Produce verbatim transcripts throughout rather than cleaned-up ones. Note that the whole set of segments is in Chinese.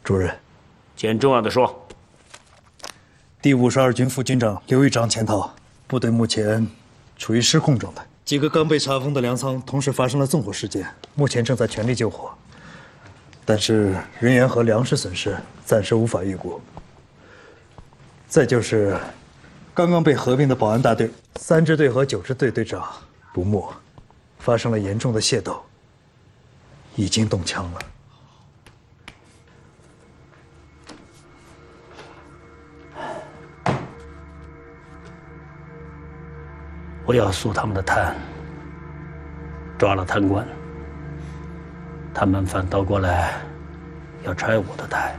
主任， 捡重要的说。 第五十二军副军长刘玉章潜逃，部队目前处于失控状态。几个刚被查封的粮仓同时发生了纵火事件，目前正在全力救火，但是人员和粮食损失暂时无法预估。再就是刚刚被合并的保安大队三支队和九支队队长不默，发生了严重的械斗，已经动枪了。 我要肃他们的贪，抓了贪官，他们反倒过来要拆我的台。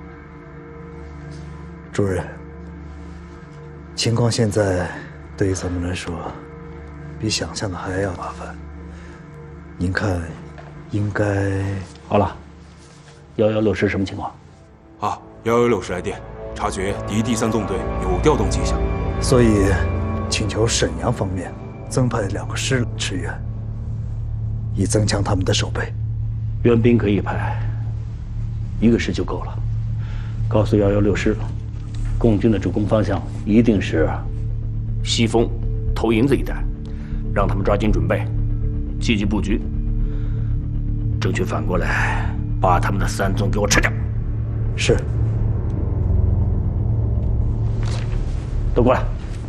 主任，情况现在对于咱们来说，比想象的还要麻烦。您看，应该…… 好了，幺幺六师什么情况？ 啊，幺幺六师来电，察觉敌第三纵队有调动迹象， 所以请求沈阳方面增派两个师驰援，以增强他们的守备。 援兵可以派，一个师就够了。告诉幺幺六师，共军的主攻方向一定是西丰、头营子一带，让他们抓紧准备，积极布局，争取反过来把他们的三纵给我吃掉。 是。 都过来。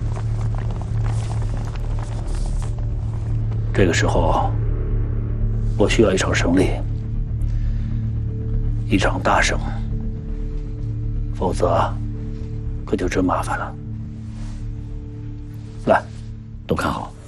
这个时候，我需要一场胜利，一场大胜，否则可就真麻烦了。来，都看好。